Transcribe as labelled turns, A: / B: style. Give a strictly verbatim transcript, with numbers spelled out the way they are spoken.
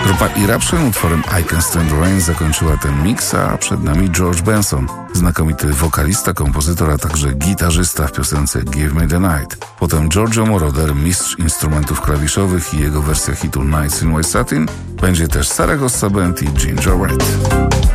A: Grupa Eruption utworem I Can Stand Rain zakończyła ten mix, a przed nami George Benson, znakomity wokalista, kompozytor, a także gitarzysta w piosence Give Me The Night. Potem Giorgio Moroder, mistrz instrumentów klawiszowych i jego wersja hitu Nights in White Satin. Będzie też Saragossa Band i Ginger Red.